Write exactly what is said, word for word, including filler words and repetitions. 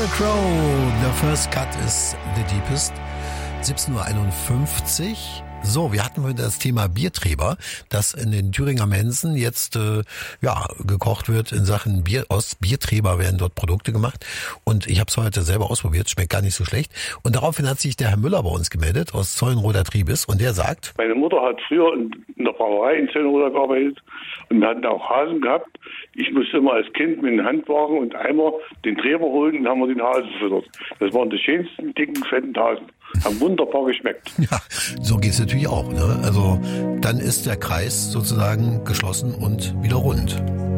Crow, the first cut is the deepest. siebzehn Uhr einundfünfzig. So, wir hatten heute das Thema Biertreber, das in den Thüringer Mensen jetzt äh, ja gekocht wird in Sachen Bier. Aus Biertreber werden dort Produkte gemacht und ich habe es heute selber ausprobiert, schmeckt gar nicht so schlecht. Und daraufhin hat sich der Herr Müller bei uns gemeldet aus Zeulenroder Triebes und der sagt: Meine Mutter hat früher in der Brauerei in Zeulenroder gearbeitet und hatten auch Hasen gehabt. Ich musste immer als Kind mit dem Handwagen und Eimer den Treber holen und haben wir den Hasen gefüttert. Das waren die schönsten, dicken, fetten Hasen. Haben wunderbar geschmeckt. Ja, so geht's natürlich auch, ne? Also dann ist der Kreis sozusagen geschlossen und wieder rund.